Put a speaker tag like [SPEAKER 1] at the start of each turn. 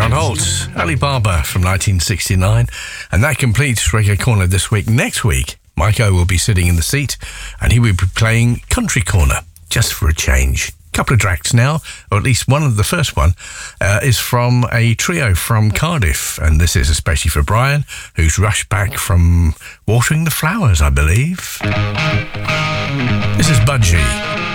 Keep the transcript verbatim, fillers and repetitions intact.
[SPEAKER 1] John Holt, Alibaba from nineteen sixty-nine. And that completes Reggae Corner this week. Next week, Mike O will be sitting in the seat and he will be playing Country Corner, just for a change. Couple of tracks now, or at least one of the first one, uh, is from a trio from Cardiff. And this is especially for Brian, who's rushed back from watering the flowers, I believe. This is Budgie.